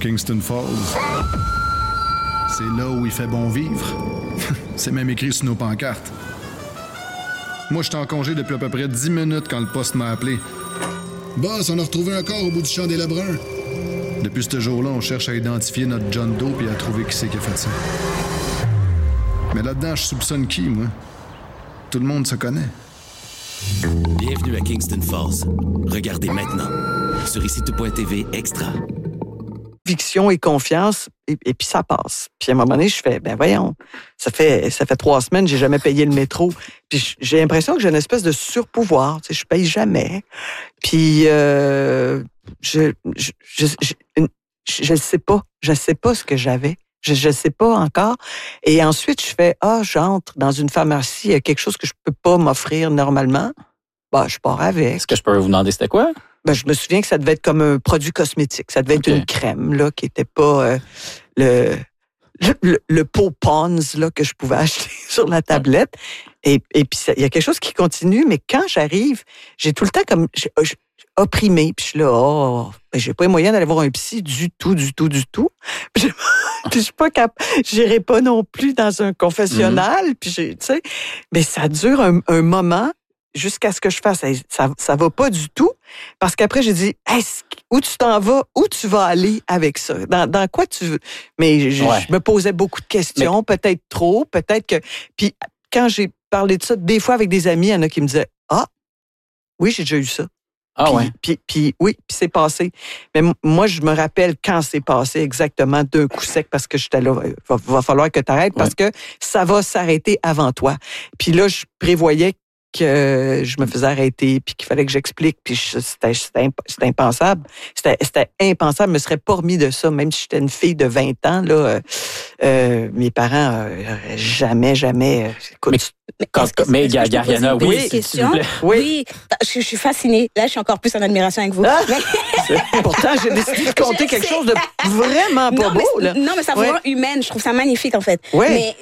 Kingston Falls. C'est là où il fait bon vivre. C'est même écrit sur nos pancartes. Moi, j'étais en congé depuis à peu près 10 minutes quand le poste m'a appelé. Boss, on a retrouvé un corps au bout du champ des Lebrun. Depuis ce jour-là, on cherche à identifier notre John Doe et à trouver qui c'est qui a fait ça. Mais là-dedans, je soupçonne qui, moi? Tout le monde se connaît. Bienvenue à Kingston Falls. Regardez maintenant sur ICITO.TV Extra. Conviction et confiance, et puis ça passe. Puis à un moment donné, je fais, ben voyons, ça fait 3 semaines, j'ai jamais payé le métro. Puis j'ai l'impression que j'ai une espèce de surpouvoir, tu sais, je paye jamais. Puis je sais pas ce que j'avais. Je sais pas encore. Et ensuite, je fais, j'entre dans une pharmacie, il y a quelque chose que je peux pas m'offrir normalement. Bah, je pars avec. Est-ce que je peux vous demander c'était quoi? Ben, je me souviens que ça devait être comme un produit cosmétique. Ça devait être une crème, là, qui était pas le pot Pond's, là, que je pouvais acheter sur la tablette. Et puis, il y a quelque chose qui continue, mais quand j'arrive, j'ai tout le temps comme opprimé. Puis je suis là, j'ai pas les moyens d'aller voir un psy du tout. Puis je suis pas capable. J'irai pas non plus dans un confessionnal. Puis tu sais, mais ça dure un moment. Jusqu'à ce que je fasse, ça va pas du tout. Parce qu'après, j'ai dit, où tu t'en vas, où tu vas aller avec ça? Dans quoi tu veux? Mais je me posais beaucoup de questions, peut-être trop, peut-être que... Puis quand j'ai parlé de ça, des fois avec des amis, il y en a qui me disaient, oui, j'ai déjà eu ça. Puis c'est passé. Mais moi, je me rappelle quand c'est passé exactement d'un coup sec parce que j'étais là, va falloir que tu arrêtes parce que ça va s'arrêter avant toi. Puis là, je prévoyais que je me faisais arrêter, puis qu'il fallait que j'explique, puis c'était impensable. C'était impensable, je me serais pas remis de ça, même si j'étais une fille de 20 ans, là. Mes parents, jamais, écoute, mais Gariana, oui, s'il vous plaît. Oui, je suis fascinée. Là, je suis encore plus en admiration avec vous. Pourtant, j'ai décidé de compter quelque chose de vraiment pas beau, là. Non, mais ça vous rend humaine. Je trouve ça magnifique, en fait. Oui. Mais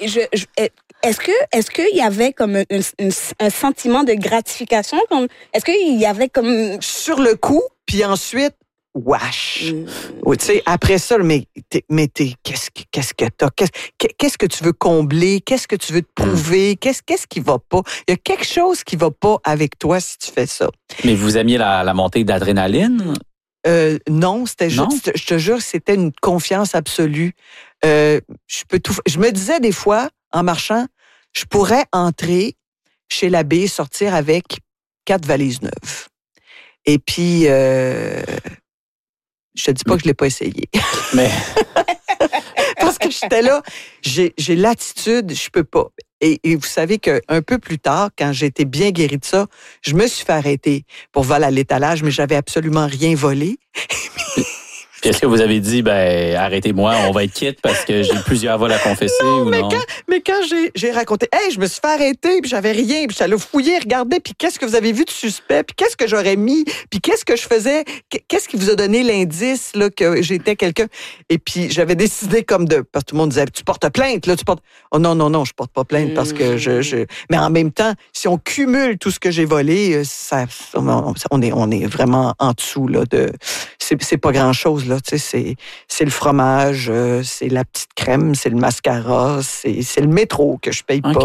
est-ce qu'il y avait comme un sentiment de gratification? Est-ce qu'il y avait comme... Sur le coup, puis ensuite, wesh. Oui, tu sais, après ça, mais qu'est-ce que t'as? Qu'est-ce que tu veux combler? Qu'est-ce que tu veux te prouver? Qu'est-ce qui va pas? Il y a quelque chose qui va pas avec toi si tu fais ça. Mais vous aimiez la montée d'adrénaline? Non, c'était juste, je te jure, c'était une confiance absolue. Je me disais des fois, en marchant, je pourrais entrer chez l'abbé, sortir avec 4 valises neuves. Et puis, je te dis pas que je l'ai pas essayé. Mais parce que j'étais là, j'ai l'attitude, je peux pas. Et vous savez qu'un peu plus tard, quand j'étais bien guérie de ça, je me suis fait arrêter pour vol à l'étalage, mais j'avais absolument rien volé. Est-ce que vous avez dit, arrêtez-moi, on va être quitte parce que j'ai plusieurs vols à confesser ou non? Mais quand j'ai raconté, je me suis fait arrêter, puis j'avais rien, puis j'allais fouiller, regarder, puis qu'est-ce que vous avez vu de suspect, puis qu'est-ce que j'aurais mis, puis qu'est-ce que je faisais, qu'est-ce qui vous a donné l'indice là que j'étais quelqu'un? Et puis j'avais décidé parce que tout le monde disait, tu portes plainte, là, Oh non, je porte pas plainte parce que mais en même temps, si on cumule tout ce que j'ai volé, on est vraiment en dessous là c'est pas grand-chose là. Tu sais, c'est le fromage, c'est la petite crème, c'est le mascara, c'est le métro que je paye pas.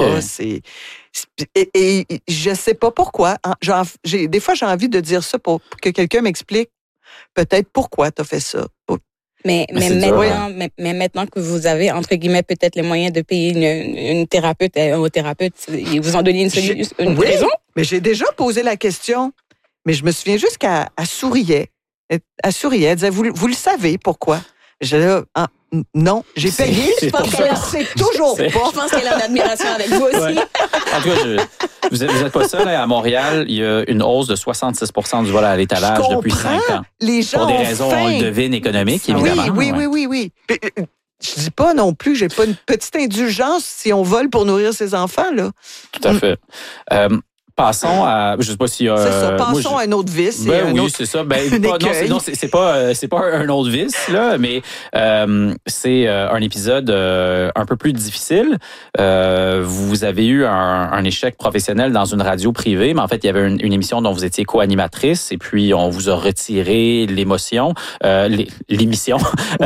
Et je sais pas pourquoi. Des fois, j'ai envie de dire ça pour que quelqu'un m'explique peut-être pourquoi tu as fait ça. Mais maintenant que vous avez, entre guillemets, peut-être les moyens de payer une thérapeute, un thérapeute, ils vous ont donné une raison? Mais j'ai déjà posé la question, mais je me souviens juste qu'elle souriait. Elle souriait, elle disait, vous le savez pourquoi? J'ai là, non, j'ai payé, je pense qu'elle sait toujours pas. Je pense qu'elle a une admiration avec vous aussi. Ouais. En tout cas, vous êtes pas seul. À Montréal, il y a une hausse de 66 % du vol à l'étalage depuis 5 ans. Les gens pour des raisons, on le devine, économiques, évidemment. Oui. Je dis pas non plus, j'ai pas une petite indulgence si on vole pour nourrir ses enfants, là. Tout à fait. Passons à, je sais pas s'il y a... C'est ça, passons à un autre vice. C'est ça. C'est pas un autre vice, là, mais c'est un épisode un peu plus difficile. Vous avez eu un échec professionnel dans une radio privée, mais en fait, il y avait une émission dont vous étiez co-animatrice, et puis on vous a retiré l'émission.